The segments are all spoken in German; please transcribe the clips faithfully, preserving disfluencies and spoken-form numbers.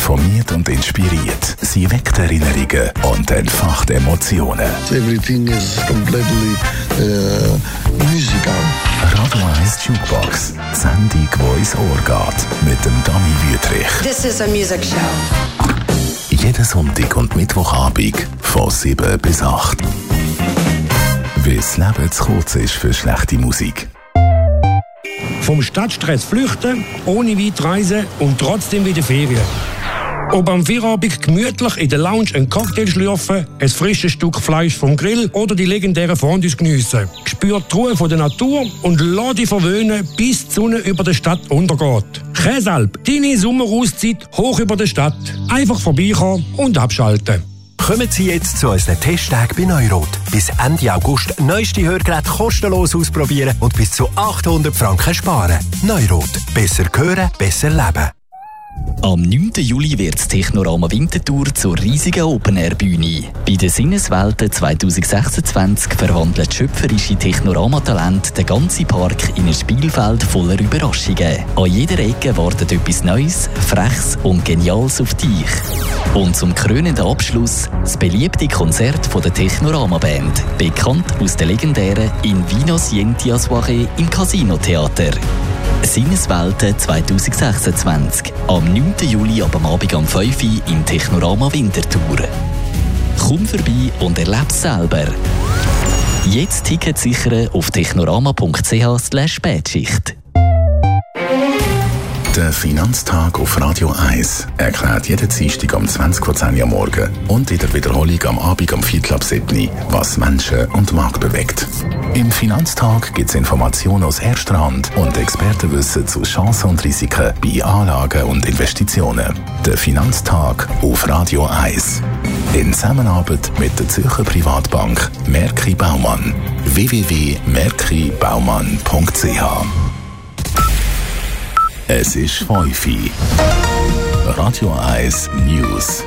informiert und inspiriert. Sie weckt Erinnerungen und entfacht Emotionen. Everything is completely uh, musical. Radio eins Jukebox. Sendung, die ins Ohr geht. Mit dem Dani Wüthrich. This is a music show. Jeden Sonntag und Mittwochabend von sieben bis acht. Weil das Leben zu kurz ist für schlechte Musik. Vom Stadtstress flüchten, ohne weit reisen und trotzdem wieder Ferien. Ob am Feierabend gemütlich in der Lounge einen Cocktail schlürfen, ein frisches Stück Fleisch vom Grill oder die legendären Fondues geniessen. Spür die Ruhe der Natur und lass dich verwöhnen, bis die Sonne über der Stadt untergeht. Käsalp, deine Sommerauszeit hoch über der Stadt. Einfach vorbeikommen und abschalten. Kommen Sie jetzt zu unseren Testtagen bei Neurot. Bis Ende August neueste Hörgeräte kostenlos ausprobieren und bis zu achthundert Franken sparen. Neurot. Besser hören, besser leben. Am neunten Juli wird das Technorama Winterthur zur riesigen Open-Air-Bühne. Bei den Sinneswelten zwanzig sechsundzwanzig verwandelt schöpferische Technorama-Talente den ganzen Park in ein Spielfeld voller Überraschungen. An jeder Ecke wartet etwas Neues, Freches und Geniales auf dich. Und zum krönenden Abschluss das beliebte Konzert von der Technorama-Band, bekannt aus der legendären In Vino Sienti a Soirée im Casino-Theater. Sinneswelten zwanzig sechsundzwanzig. Am neunten Juli ab am Abend um fünf Uhr im Technorama Winterthur. Komm vorbei und erleb's selber. Jetzt Tickets sichern auf technorama punkt c h slash spätschicht. Der Finanztag auf Radio eins erklärt jeden Dienstag um zwanzig Uhr zehn am Morgen und in der Wiederholung am Abend um Viertel ab sieben, was Menschen und Markt bewegt. Im Finanztag gibt es Informationen aus erster Hand und Expertenwissen zu Chancen und Risiken bei Anlagen und Investitionen. Der Finanztag auf Radio eins. In Zusammenarbeit mit der Zürcher Privatbank Merki Baumann. w w w punkt merki baumann punkt c h. Es ist fünf Uhr. Radio eins News.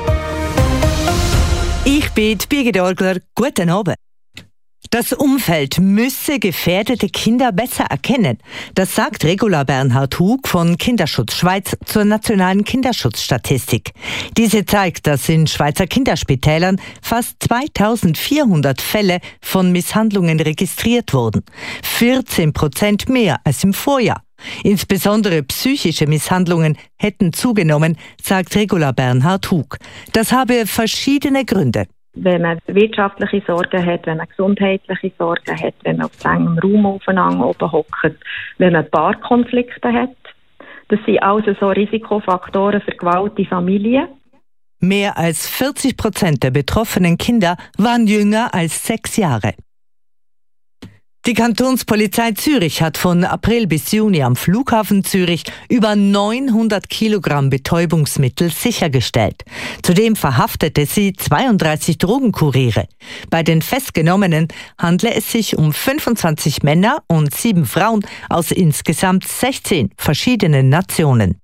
Ich bin Birgit Orgler. Guten Abend. Das Umfeld müsse gefährdete Kinder besser erkennen. Das sagt Regula Bernhard Hug von Kinderschutz Schweiz zur nationalen Kinderschutzstatistik. Diese zeigt, dass in Schweizer Kinderspitälern fast zweitausendvierhundert Fälle von Misshandlungen registriert wurden. vierzehn Prozent mehr als im Vorjahr. Insbesondere psychische Misshandlungen hätten zugenommen, sagt Regula Bernhard Hug. Das habe verschiedene Gründe. Wenn man wirtschaftliche Sorgen hat, wenn man gesundheitliche Sorgen hat, wenn man auf engem Raum aufeinander oben hockt, wenn man Paarkonflikte hat. Das sind also so Risikofaktoren für Gewalt in Familien. Mehr als vierzig Prozent der betroffenen Kinder waren jünger als sechs Jahre. Die Kantonspolizei Zürich hat von April bis Juni am Flughafen Zürich über neunhundert Kilogramm Betäubungsmittel sichergestellt. Zudem verhaftete sie zweiunddreißig Drogenkuriere. Bei den Festgenommenen handle es sich um fünfundzwanzig Männer und sieben Frauen aus insgesamt sechzehn verschiedenen Nationen.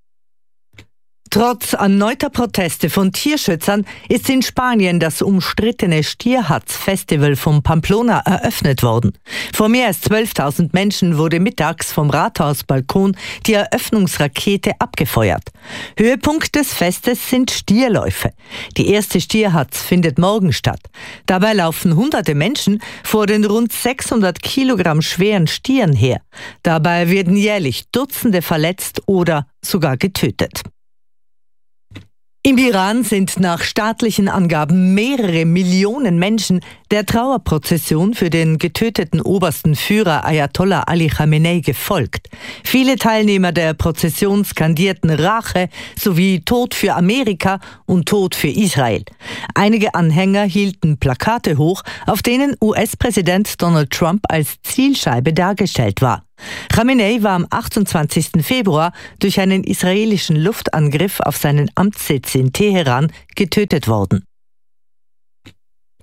Trotz erneuter Proteste von Tierschützern ist in Spanien das umstrittene Stierhatz-Festival vom Pamplona eröffnet worden. Vor mehr als zwölftausend Menschen wurde mittags vom Rathausbalkon die Eröffnungsrakete abgefeuert. Höhepunkt des Festes sind Stierläufe. Die erste Stierhatz findet morgen statt. Dabei laufen hunderte Menschen vor den rund sechshundert Kilogramm schweren Stieren her. Dabei werden jährlich Dutzende verletzt oder sogar getötet. Im Iran sind nach staatlichen Angaben mehrere Millionen Menschen der Trauerprozession für den getöteten obersten Führer Ayatollah Ali Khamenei gefolgt. Viele Teilnehmer der Prozession skandierten Rache sowie Tod für Amerika und Tod für Israel. Einige Anhänger hielten Plakate hoch, auf denen U S-Präsident Donald Trump als Zielscheibe dargestellt war. Khamenei war am achtundzwanzigsten Februar durch einen israelischen Luftangriff auf seinen Amtssitz in Teheran getötet worden.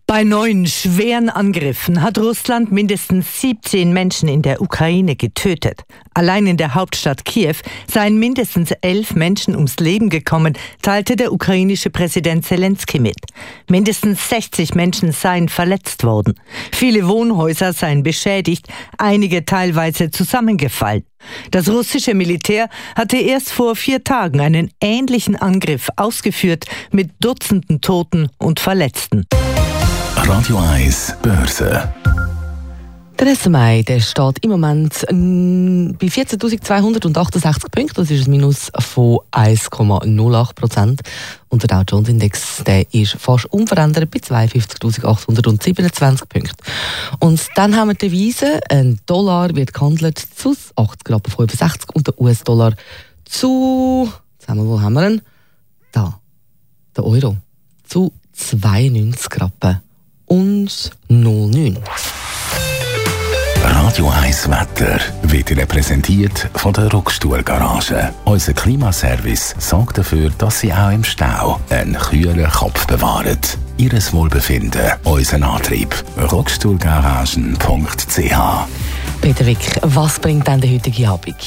Bei neun schweren Angriffen hat Russland mindestens siebzehn Menschen in der Ukraine getötet. Allein in der Hauptstadt Kiew seien mindestens elf Menschen ums Leben gekommen, teilte der ukrainische Präsident Zelensky mit. Mindestens sechzig Menschen seien verletzt worden. Viele Wohnhäuser seien beschädigt, einige teilweise zusammengefallen. Das russische Militär hatte erst vor vier Tagen einen ähnlichen Angriff ausgeführt mit Dutzenden Toten und Verletzten. Radio eins Börse. Der S M I der steht im Moment ähm, bei vierzehntausendzweihundertachtundsechzig Punkten. Das ist ein Minus von eins Komma null acht Prozent. Und der Dow Jones Index der ist fast unverändert bei zweiundfünfzigtausendachthundertsiebenundzwanzig Punkten. Und dann haben wir die Devise. Ein Dollar wird gehandelt zu achtzig Komma fünfundsechzig und der U S-Dollar zu, jetzt haben wir, wo haben wir ihn? Da, der Euro, zu zweiundneunzig Rappen und null Komma neun. Radio eins Wetter wird Ihnen präsentiert von der Ruckstuhl-Garage. Unser Klimaservice sorgt dafür, dass Sie auch im Stau einen kühlen Kopf bewahren. Ihres Wohlbefinden, unser Antrieb. ruckstuhlgaragen punkt c h. Peter Wick, was bringt denn der heutige Abend?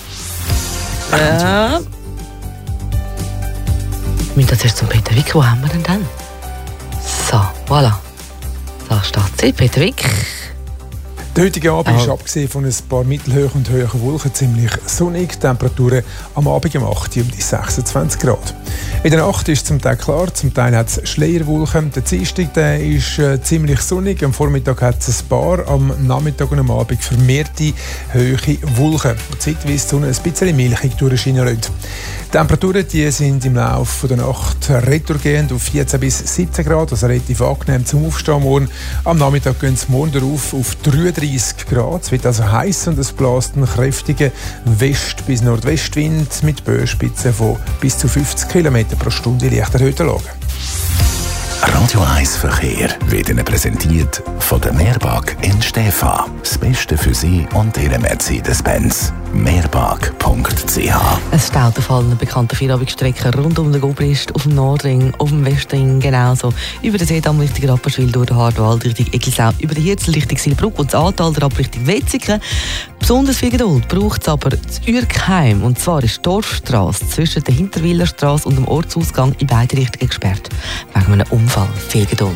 Ja. Wir müssen jetzt zum Peter Wick. Wo haben wir denn dann? So, voilà. Da steht sie, Peter Wick. Der heutige Abend oh. ist abgesehen von ein paar mittelhohen und hohen Wolken ziemlich sonnig. Temperaturen am Abend um acht Uhr um die sechsundzwanzig Grad. In der Nacht ist es zum Teil klar, zum Teil hat es Schleierwolken. Der Dienstag der ist äh, ziemlich sonnig. Am Vormittag hat es ein paar, am Nachmittag und am Abend vermehrte hohe Wolken. Und zeitweise die Sonne ein bisschen milchig durchscheinen lässt. Die Temperaturen die sind im Laufe der Nacht retourgehend auf vierzehn bis siebzehn Grad, also relativ angenehm zum Aufstehen morgen. Am Nachmittag gehen es morgen darauf auf dreiunddreissig Grad. Es wird also heiß und es bläst einen kräftigen West- bis Nordwestwind mit Böenspitzen von bis zu fünfzig Kilometer pro Stunde in leicht erhöhten Lagen. Radio eins Verkehr wird Ihnen präsentiert von der Meerbag in Stäfa. Das Beste für Sie und Ihre Mercedes-Benz. meerbag punkt c h. Es staut auf allen bekannten Feierabendstrecken rund um den Obrist, auf dem Nordring, auf dem Westring, genauso. Über den Seedamm Richtung Rapperswil, durch den Hartwald Richtung Eglisau, über die Hirzel Richtung Silbruck und das Ahrtal ab Richtung Wetzikon. Besonders viel Geduld braucht es aber das Ürkheim, und zwar ist die Dorfstrasse zwischen der Hinterwillerstrasse und dem Ortsausgang in beide Richtungen gesperrt. Wegen einem Unfall. Viel Geduld.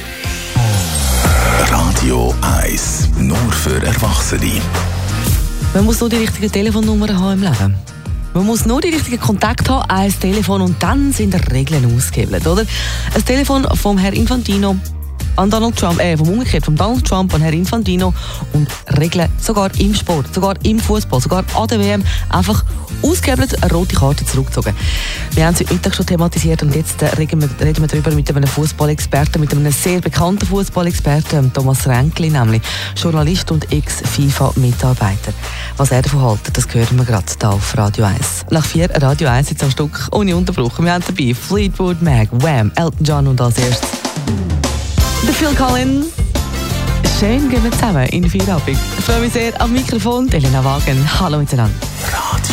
Radio eins, nur für Erwachsene. Man muss nur die richtige Telefonnummer haben im Leben. Man muss nur die richtigen Kontakte haben, ein Telefon, und dann sind die Regeln ausgehebelt, oder? Ein Telefon vom Herrn Infantino an Donald Trump, äh, vom umgekehrt, vom Donald Trump an Herrn Infantino, und Regeln sogar im Sport, sogar im Fußball, sogar an der W M einfach ausgehebelt, eine rote Karte zurückgezogen. Wir haben es heute Mittag schon thematisiert und jetzt äh, reden, wir, reden wir darüber mit einem Fußballexperten, mit einem sehr bekannten Fußballexperten, Thomas Ränkli, nämlich Journalist und Ex-FIFA-Mitarbeiter. Was er davon hält, das hören wir gerade hier auf Radio eins. Nach vier Radio eins jetzt am Stück, ohne Unterbruch. Wir haben dabei Fleetwood Mac, Wham, Elton John und als erstes der Phil Collins. Schön gehen wir zusammen in Feierabend. Ich freue mich sehr am Mikrofon, Elena Wagen. Hallo miteinander.